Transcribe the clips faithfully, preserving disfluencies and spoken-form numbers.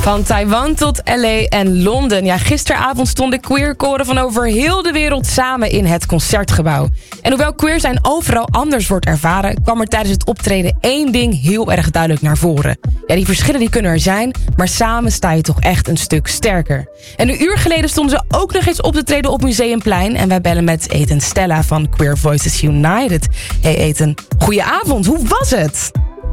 Van Taiwan tot L A en Londen. Ja, gisteravond stonden queerkoren van over heel de wereld samen in het Concertgebouw. En hoewel queer zijn overal anders wordt ervaren, kwam er tijdens het optreden één ding heel erg duidelijk naar voren. Ja, die verschillen die kunnen er zijn, maar samen sta je toch echt een stuk sterker. En een uur geleden stonden ze ook nog eens op te treden op Museumplein. En wij bellen met Ethan Stella van Queer Voices United. Hey Ethan, goedenavond, hoe was het?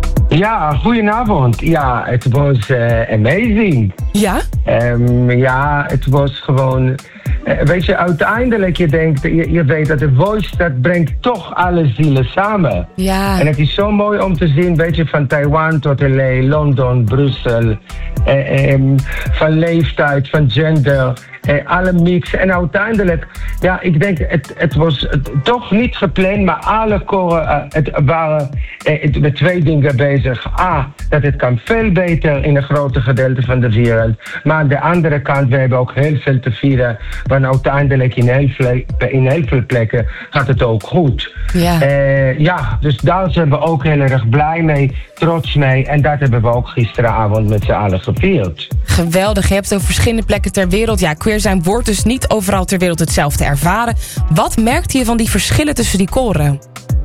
Ja, goedenavond. Ja, het was uh, amazing. Ja? Um, ja, het was gewoon... Uh, weet je, uiteindelijk, je denkt, je, je weet dat de Voice, dat brengt toch alle zielen samen. Ja. En het is zo mooi om te zien, weet je, van Taiwan tot L A, Londen, Brussel, uh, um, van leeftijd, van gender... Eh, alle mix. En uiteindelijk, ja, ik denk, het, het was het, toch niet gepland, maar alle koren uh, het waren eh, het, met twee dingen bezig. A, dat het kan veel beter in een grote gedeelte van de wereld. Maar aan de andere kant, we hebben ook heel veel te vieren. Want uiteindelijk in heel veel, in heel veel plekken gaat het ook goed. Ja. Uh, ja, dus daar zijn we ook heel erg blij mee, trots mee. En dat hebben we ook gisteravond met z'n allen gevierd. Geweldig, je hebt het over verschillende plekken ter wereld. Ja, queer zijn wordt dus niet overal ter wereld hetzelfde ervaren. Wat merkte je van die verschillen tussen die koren?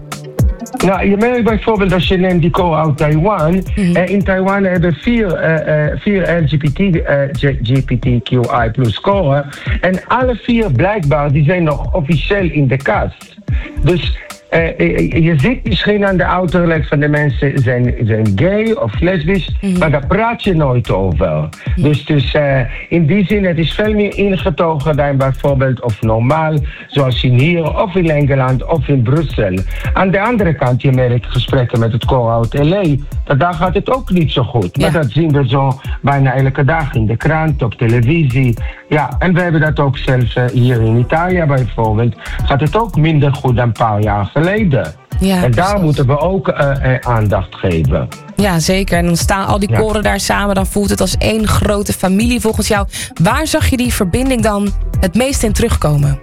Nou, je merkt bijvoorbeeld als je neemt die koor uit Taiwan. Mm-hmm. Uh, in Taiwan hebben vier, uh, uh, vier L G B T, uh, G B T Q I plus koren. En alle vier blijkbaar, die zijn nog officieel in de kast. Dus... Uh, je ziet misschien aan de uiterlijk van de mensen zijn, zijn gay of lesbisch, mm-hmm. maar daar praat je nooit over. Mm-hmm. Dus, dus uh, in die zin, het is veel meer ingetogen dan bijvoorbeeld of normaal, zoals in hier of in Engeland of in Brussel. Aan de andere kant, je merkt gesprekken met het koor uit L A, dat daar gaat het ook niet zo goed. Ja. Maar dat zien we zo bijna elke dag in de krant, op televisie. Ja, en we hebben dat ook zelfs uh, hier in Italië bijvoorbeeld, gaat het ook minder goed dan een paar jaar geleden. Ja, en daar precies. moeten we ook uh, uh, aandacht geven. Ja, zeker. En dan staan al die koren ja. daar samen. Dan voelt het als één grote familie volgens jou. Waar zag je die verbinding dan het meest in terugkomen?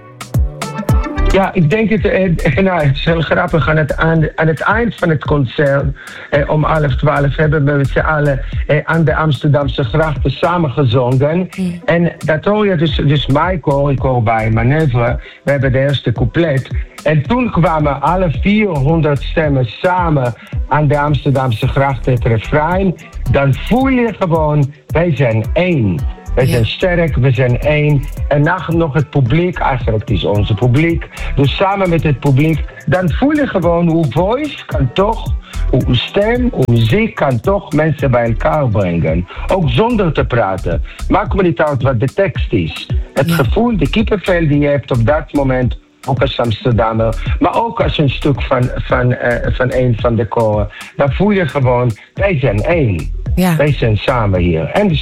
Ja, ik denk het, eh, nou, het is heel grappig. Aan het, aan, aan het eind van het concert, eh, om half twaalf, hebben we met z'n allen eh, aan de Amsterdamse grachten samengezongen. Mm. En dat hoor je dus, dus mij koor, ik hoor bij Manoeuvre, we hebben de eerste couplet. En toen kwamen alle vierhonderd stemmen samen aan de Amsterdamse grachten, het refrein. Dan voel je gewoon, wij zijn één. We zijn sterk, we zijn één. En na nog het publiek, eigenlijk het is onze publiek. Dus samen met het publiek, dan voel je gewoon hoe voice kan toch, hoe stem, hoe muziek kan toch mensen bij elkaar brengen. Ook zonder te praten. Maakt me niet uit wat de tekst is. Het gevoel, de kippenvel die je hebt op dat moment, ook als Amsterdammer, maar ook als een stuk van, van, uh, van een van de koren. Dan voel je gewoon, wij zijn één. Ja. Wij zijn samen hier. En dus